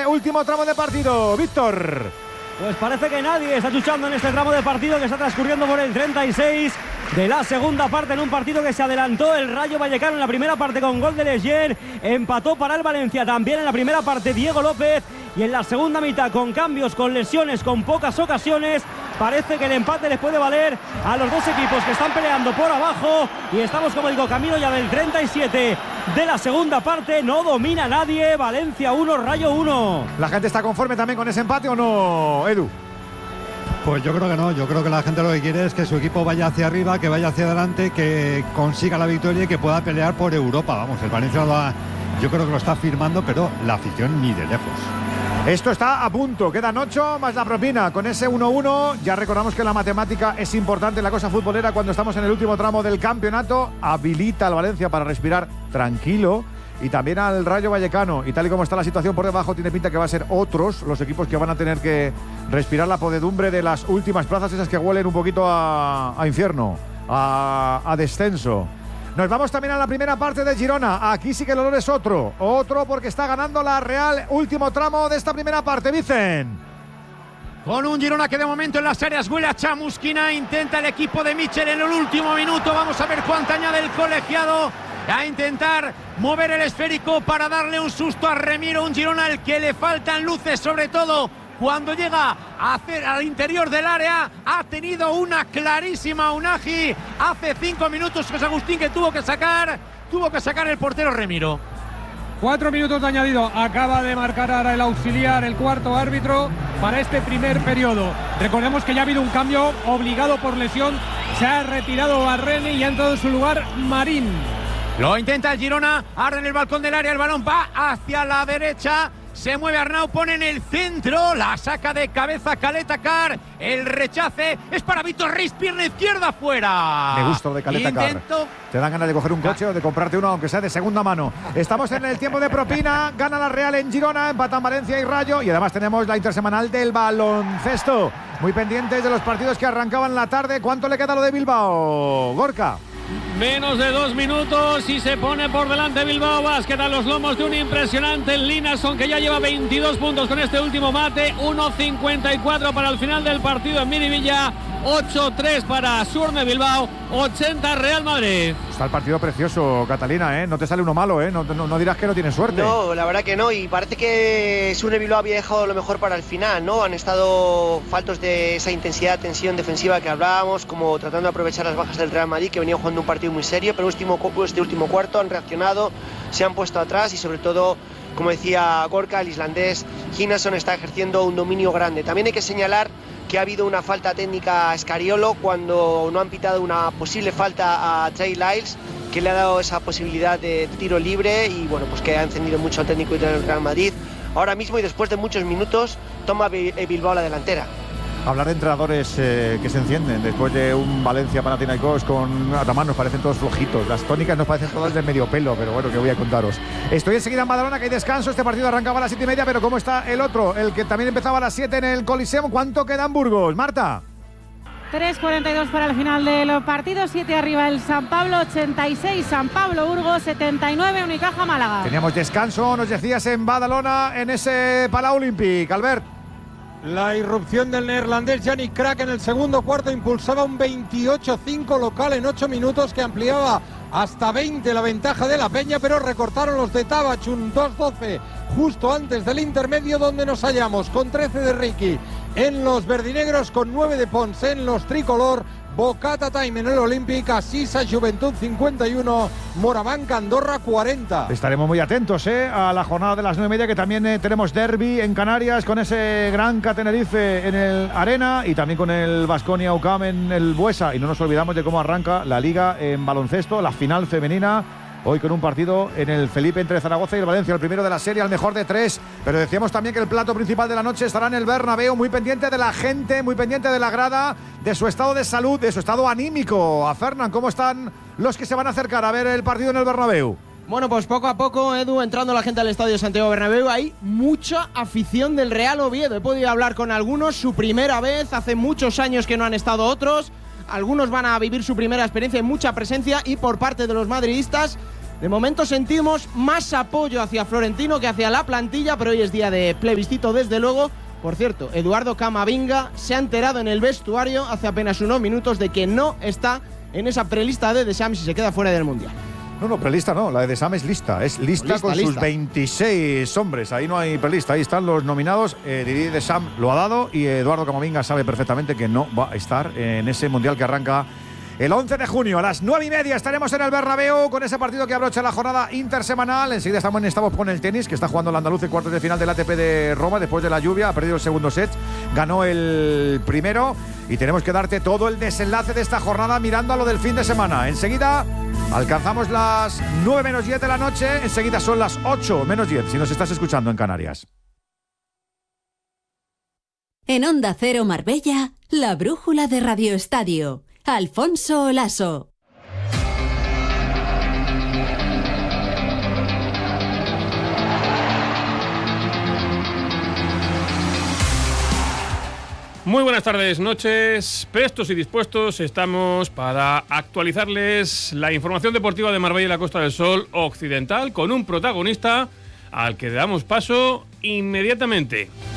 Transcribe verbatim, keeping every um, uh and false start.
último tramo de partido. Víctor. Pues parece que nadie está luchando en este tramo de partido que está transcurriendo por el treinta y seis de la segunda parte, en un partido que se adelantó el Rayo Vallecano en la primera parte con gol de Legier, empató para el Valencia también en la primera parte Diego López, y en la segunda mitad, con cambios, con lesiones, con pocas ocasiones, parece que el empate les puede valer a los dos equipos que están peleando por abajo, y estamos, como digo, camino ya del treinta y siete de la segunda parte. No domina nadie. Valencia uno, Rayo uno. ¿La gente está conforme también con ese empate o no, Edu? Pues yo creo que no, yo creo que la gente lo que quiere es que su equipo vaya hacia arriba, que vaya hacia adelante, que consiga la victoria y que pueda pelear por Europa. Vamos, el Valencia lo ha, yo creo que lo está firmando, pero la afición ni de lejos. Esto está a punto, quedan ocho más la propina. Con ese uno uno ya recordamos que la matemática es importante en la cosa futbolera cuando estamos en el último tramo del campeonato. Habilita al Valencia para respirar tranquilo, y también al Rayo Vallecano, y tal y como está la situación por debajo, tiene pinta que va a ser otros los equipos que van a tener que respirar la podedumbre de las últimas plazas, esas que huelen un poquito a, a infierno, a, a descenso. Nos vamos también a la primera parte de Girona. Aquí sí que el olor es otro. Otro porque está ganando la Real. Último tramo de esta primera parte, Vicen. Con un Girona que de momento en las áreas huele a chamusquina. Intenta el equipo de Michel en el último minuto. Vamos a ver cuánto añade el colegiado a intentar mover el esférico para darle un susto a Remiro. Un Girona al que le faltan luces, sobre todo cuando llega a hacer al interior del área. Ha tenido una clarísima Unagi hace cinco minutos, José Agustín, que tuvo que sacar tuvo que sacar el portero Remiro. Cuatro minutos de añadido. Acaba de marcar ahora el auxiliar, el cuarto árbitro, para este primer periodo. Recordemos que ya ha habido un cambio obligado por lesión. Se ha retirado Barreni y ha entrado en su lugar Marín. Lo intenta el Girona, ahora en el balcón del área, el balón va hacia la derecha. Se mueve Arnau, pone en el centro, la saca de cabeza Caleta Car, el rechace es para Víctor Riz, pierna izquierda fuera. Me gusta lo de Caleta Intento... Car. Te dan ganas de coger un coche o de comprarte uno, aunque sea de segunda mano. Estamos en el tiempo de propina, gana la Real en Girona, empatan Valencia y Rayo, y además tenemos la intersemanal del baloncesto. Muy pendientes de los partidos que arrancaban la tarde. ¿Cuánto le queda a lo de Bilbao, Gorka? Menos de dos minutos y se pone por delante Bilbao Basket a los lomos de un impresionante Linason, que ya lleva veintidós puntos con este último mate. Uno cincuenta y cuatro para el final del partido en Miribilla. ocho tres para Surne Bilbao, ochenta Real Madrid. Está el partido precioso, Catalina, ¿eh? No te sale uno malo, ¿eh? No, no, no dirás que no tienes suerte. No, la verdad que no, y parece que Surne Bilbao había dejado lo mejor para el final, ¿no? Han estado faltos de esa intensidad, tensión defensiva que hablábamos, como tratando de aprovechar las bajas del Real Madrid, que venía jugando un partido muy serio, pero último, este último cuarto han reaccionado, se han puesto atrás y sobre todo, como decía Gorka, el islandés Hinason está ejerciendo un dominio grande. También hay que señalar que ha habido una falta técnica a Escariolo cuando no han pitado una posible falta a Trey Lyles, que le ha dado esa posibilidad de tiro libre, y bueno, pues que ha encendido mucho al técnico del Real Madrid. Ahora mismo, y después de muchos minutos, toma Bilbao la delantera. Hablar de entrenadores eh, que se encienden después de un Valencia Panathinaikos con Ataman, nos parecen todos flojitos. Las tónicas nos parecen todas de medio pelo, pero bueno, que voy a contaros. Estoy enseguida en Badalona, que hay descanso. Este partido arrancaba a las siete y media, pero ¿cómo está el otro? El que también empezaba a las siete en el Coliseum. ¿Cuánto queda en Burgos, Marta? tres cuarenta y dos para el final del partido, siete arriba el San Pablo, ochenta y seis San Pablo Burgos, setenta y nueve Unicaja Málaga. Teníamos descanso, nos decías, en Badalona, en ese Palau Olímpic, Albert. La irrupción del neerlandés Yannick Crack en el segundo cuarto impulsaba un veintiocho cinco local en ocho minutos, que ampliaba hasta veinte la ventaja de la Peña, pero recortaron los de Tabach, un dos doce justo antes del intermedio, donde nos hallamos con trece de Ricky en los verdinegros, con nueve de Pons en los tricolor. Bocata Time en el Olímpic, Asisa Juventud cincuenta y uno, Morabanca Andorra cuarenta. Estaremos muy atentos ¿eh? a la jornada de las nueve y media, que también eh, tenemos derbi en Canarias, con ese Granca Tenerife en el Arena, y también con el Baskonia U C A M en el Buesa. Y no nos olvidamos de cómo arranca la Liga en baloncesto, la final femenina. Hoy con un partido en el Felipe entre Zaragoza y el Valencia, el primero de la serie, al mejor de tres. Pero decíamos también que el plato principal de la noche estará en el Bernabéu, muy pendiente de la gente, muy pendiente de la grada, de su estado de salud, de su estado anímico. A Fernán, ¿cómo están los que se van a acercar a ver el partido en el Bernabéu? Bueno, pues poco a poco, Edu, entrando la gente al Estadio Santiago Bernabéu, hay mucha afición del Real Oviedo. He podido hablar con algunos, su primera vez, hace muchos años que no han estado otros. Algunos van a vivir su primera experiencia, y mucha presencia, y por parte de los madridistas De momento sentimos más apoyo hacia Florentino que hacia la plantilla, pero hoy es día de plebiscito desde luego. Por cierto, Eduardo Camavinga se ha enterado en el vestuario hace apenas unos minutos de que no está en esa prelista de Deschamps y se queda fuera del Mundial. No, no, prelista no, la de Deschamps es lista, es lista, lista con lista. Sus veintiséis hombres, ahí no hay prelista, ahí están los nominados, eh, Didier Deschamps lo ha dado y Eduardo Camavinga sabe perfectamente que no va a estar en ese Mundial que arranca el once de junio, a las nueve y media estaremos en el Bernabéu con ese partido que abrocha la jornada intersemanal. Enseguida estamos, estamos con el tenis, que está jugando el andaluz en cuartos de final del A T P de Roma después de la lluvia. Ha perdido el segundo set, ganó el primero y tenemos que darte todo el desenlace de esta jornada mirando a lo del fin de semana. Enseguida alcanzamos las nueve menos diez de la noche, enseguida son las ocho menos diez si nos estás escuchando en Canarias. En Onda Cero Marbella, la brújula de Radio Estadio. Alfonso Olaso. Muy buenas tardes, noches, prestos y dispuestos estamos para actualizarles la información deportiva de Marbella y la Costa del Sol Occidental con un protagonista al que le damos paso inmediatamente.